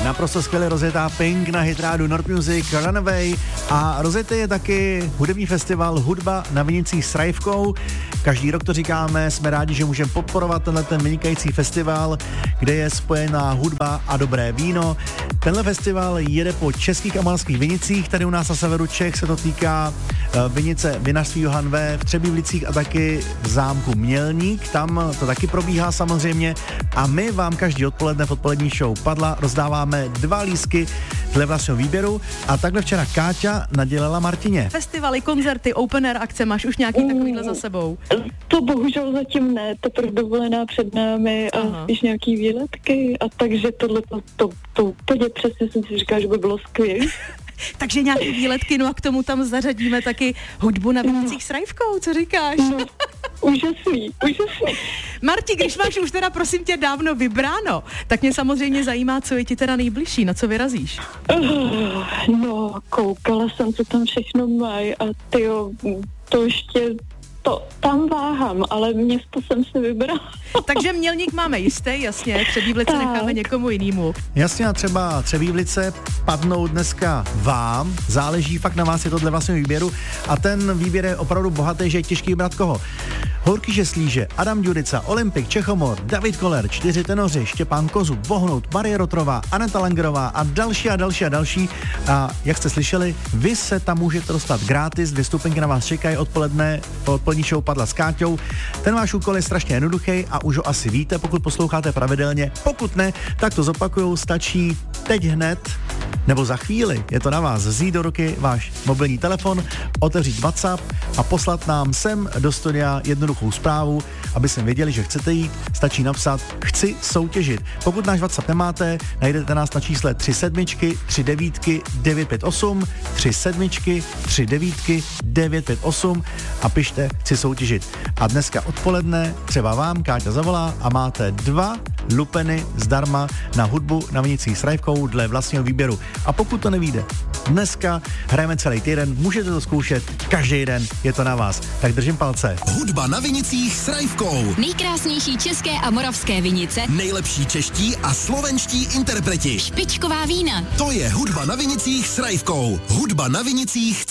Naprosto skvěle rozjetá Pink na hitrádu Nord Music Runaway a rozjetý je taky hudební festival Hudba na Vinicích s Rajvkou. Každý rok to říkáme, jsme rádi, že můžeme podporovat ten vynikající festival, kde je spojená hudba a dobré víno. Tenhle festival jede po českých a moravských vinicích, tady u nás na severu Čech se to týká vinice Vinařství Johan V v Třebílicích a taky v zámku Mělník, tam to taky probíhá samozřejmě a my vám každý odpoledne v odpolední show Padla rozdáváme 2 lístky dle vlastního výběru a takhle včera Káťa nadělala Martině. Festivaly, koncerty, open air akce, máš už nějaký takovýhle za sebou? To bohužel zatím ne, teprve dovolená před námi a spíš nějaký výletky a takže tohle to úplně přesně jsem si říkala, že by bylo skvělé. Takže nějaký výletky, no a k tomu tam zařadíme taky hudbu na Vinicích s Rajvkou, co říkáš? No, úžasný. Marti, když máš už teda prosím tě dávno vybráno, tak mě samozřejmě zajímá, co je ti teda nejbližší, na co vyrazíš? No, koukala jsem, co tam všechno mají a tyjo, to ještě... tam váhám, ale město jsem si vybrala. Takže Mělník máme jisté, jasně, Třebílice necháme někomu jinému. Jasně a třeba Třebílice padnou dneska vám, záleží fakt na vás, je to dle vlastního výběru a ten výběr je opravdu bohatý, že je těžký vybrat koho. Horky Žeslíže, Adam Ďurica, Olympik, Čechomor, David Koller, 4 tenoři, Štěpán Kozub, Bohnout, Marie Rotrová, Aneta Langerová a další a další a další. A jak jste slyšeli, vy se tam můžete dostat gratis, 2 stupenky na vás čekají odpoledne, odpolední show Padla s Káťou. Ten váš úkol je strašně jednoduchý a už ho asi víte, pokud posloucháte pravidelně. Pokud ne, tak to zopakujou, stačí teď hned nebo za chvíli, je to na vás, vzít do ruky váš mobilní telefon, otevřít WhatsApp a poslat nám sem do studia jednoduchou zprávu, aby jsme věděli, že chcete jít, stačí napsat chci soutěžit. Pokud náš WhatsApp nemáte, najdete nás na čísle 37 39 958, 37 39 958 a pište chci soutěžit. A dneska odpoledne třeba vám Káťa zavolá a máte 2 lupeny zdarma na hudbu na Vinicích s Rajvkou dle vlastního výběru. A pokud to nevíde, dneska hrajeme celý týden, můžete to zkoušet každý den, je to na vás. Tak držím palce. Hudba na Vinicích s Rajvkou. Nejkrásnější české a moravské vinice. Nejlepší čeští a slovenští interpreti. Špičková vína. To je Hudba na Vinicích s Rajvkou. Hudba na Vinicích